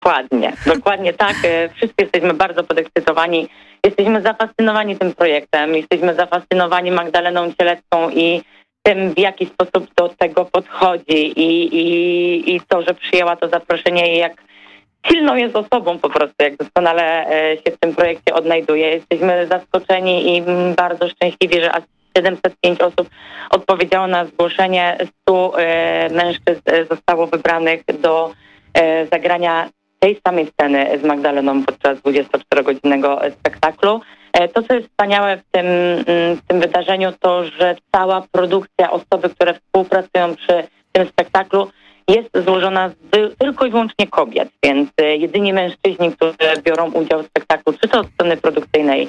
Dokładnie tak. Wszyscy jesteśmy bardzo podekscytowani. Jesteśmy zafascynowani tym projektem. Jesteśmy zafascynowani Magdaleną Cielecką i tym, w jaki sposób do tego podchodzi i to, że przyjęła to zaproszenie i jak silną jest osobą po prostu, jak doskonale się w tym projekcie odnajduje. Jesteśmy zaskoczeni i bardzo szczęśliwi, że aż 705 osób odpowiedziało na zgłoszenie. 100 mężczyzn zostało wybranych do zagrania tej samej sceny z Magdaleną podczas 24-godzinnego spektaklu. To, co jest wspaniałe w tym wydarzeniu, to, że cała produkcja, osoby, które współpracują przy tym spektaklu, jest złożona z tylko i wyłącznie kobiet, więc jedyni mężczyźni, którzy biorą udział w spektaklu, czy to od strony produkcyjnej,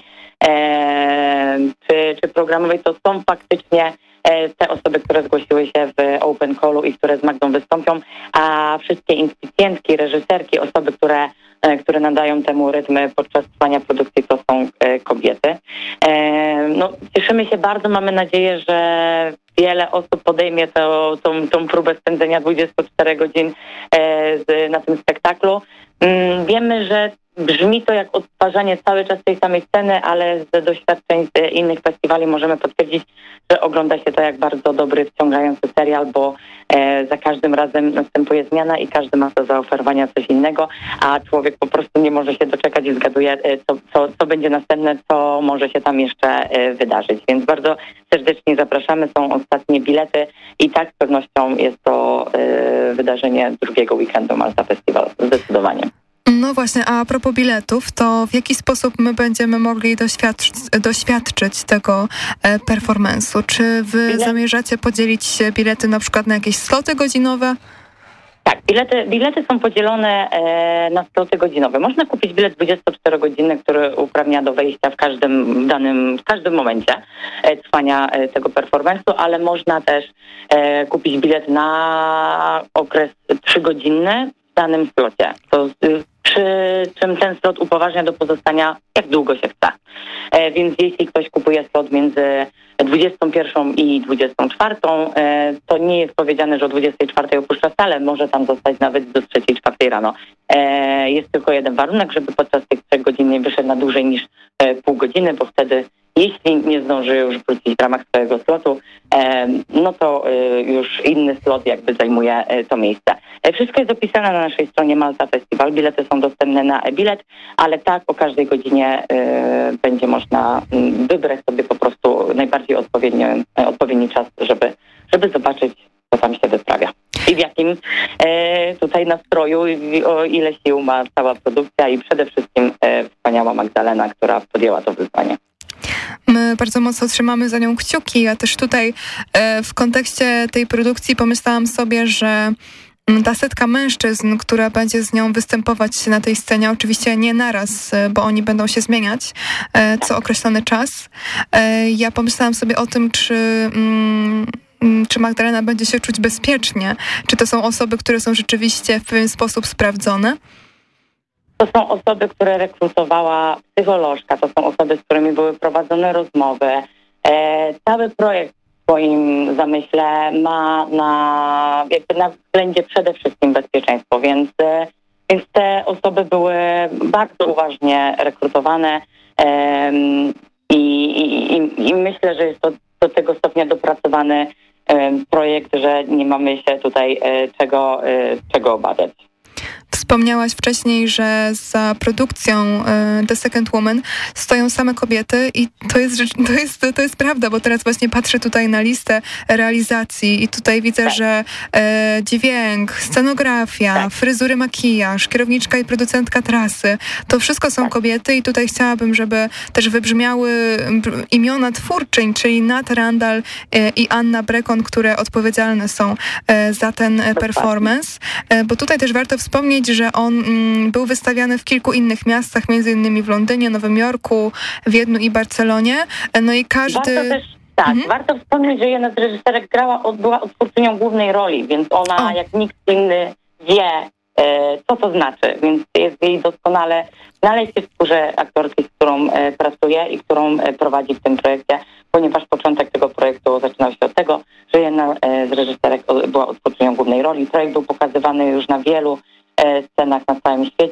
czy programowej, to są faktycznie te osoby, które zgłosiły się w Open Callu i które z Magdą wystąpią, a wszystkie inspicjentki, reżyserki, osoby, które nadają temu rytmy podczas trwania produkcji, to są kobiety. Cieszymy się bardzo, mamy nadzieję, że wiele osób podejmie tą próbę spędzenia 24 godzin na tym spektaklu. Wiemy, że brzmi to jak odtwarzanie cały czas tej samej sceny, ale z doświadczeń z innych festiwali możemy potwierdzić, że ogląda się to jak bardzo dobry, wciągający serial, bo za każdym razem następuje zmiana i każdy ma do zaoferowania coś innego, a człowiek po prostu nie może się doczekać i zgaduje, co będzie następne, co może się tam jeszcze wydarzyć. Więc bardzo serdecznie zapraszamy, są ostatnie bilety i tak z pewnością jest to wydarzenie drugiego weekendu Malta Festival, zdecydowanie. No właśnie, a propos biletów, to w jaki sposób my będziemy mogli doświadczyć tego performance'u? Czy wy zamierzacie podzielić bilety na przykład na jakieś sloty godzinowe? Tak, bilety są podzielone na sloty godzinowe. Można kupić bilet 24-godzinny, który uprawnia do wejścia w każdym momencie trwania tego performance'u, ale można też kupić bilet na okres 3-godzinny w danym slocie. Przy czym ten slot upoważnia do pozostania jak długo się chce. Więc jeśli ktoś kupuje slot między 21 i 24, to nie jest powiedziane, że o 24 opuszcza salę, może tam zostać nawet do 3-4 rano. Jest tylko jeden warunek, żeby podczas tych 3 godzin nie wyszedł na dłużej niż pół godziny, bo wtedy jeśli nie zdąży już wrócić w ramach swojego slotu, no to już inny slot jakby zajmuje to miejsce. Wszystko jest opisane na naszej stronie Malta Festival. Bilety są dostępne na e-bilet, ale tak o każdej godzinie będzie można wybrać sobie po prostu najbardziej odpowiedni czas, żeby zobaczyć, co tam się wyprawia. I w jakim tutaj nastroju, o ile sił ma cała produkcja i przede wszystkim wspaniała Magdalena, która podjęła to wyzwanie. My bardzo mocno trzymamy za nią kciuki. Ja też tutaj w kontekście tej produkcji pomyślałam sobie, że ta setka mężczyzn, która będzie z nią występować na tej scenie, oczywiście nie naraz, bo oni będą się zmieniać co określony czas. Ja pomyślałam sobie o tym, czy Magdalena będzie się czuć bezpiecznie, czy to są osoby, które są rzeczywiście w pewien sposób sprawdzone. To są osoby, które rekrutowała psycholożka, to są osoby, z którymi były prowadzone rozmowy. Cały projekt w swoim zamyśle ma na względzie przede wszystkim bezpieczeństwo, więc te osoby były bardzo uważnie rekrutowane i myślę, że jest to do tego stopnia dopracowany projekt, że nie mamy się tutaj czego obawiać. Wspomniałaś wcześniej, że za produkcją The Second Woman stoją same kobiety i to jest prawda, bo teraz właśnie patrzę tutaj na listę realizacji i tutaj widzę, że dźwięk, scenografia, fryzury, makijaż, kierowniczka i producentka trasy, to wszystko są kobiety i tutaj chciałabym, żeby też wybrzmiały imiona twórczyń, czyli Nat Randall i Anna Brekon, które odpowiedzialne są za ten performance, bo tutaj też warto wspomnieć, że on był wystawiany w kilku innych miastach, między innymi w Londynie, Nowym Jorku, Wiedniu i Barcelonie. No i każdy... Warto wspomnieć, że jedna z reżyserek była odtwórczynią głównej roli, więc ona jak nikt inny wie, co to znaczy, więc jest jej doskonale znaleźć się w skórze aktorki, z którą pracuje i którą prowadzi w tym projekcie, ponieważ początek tego projektu zaczynał się od tego, że jedna z reżyserek była odtwórczynią głównej roli. Projekt był pokazywany już na wielu scenach na całym świecie.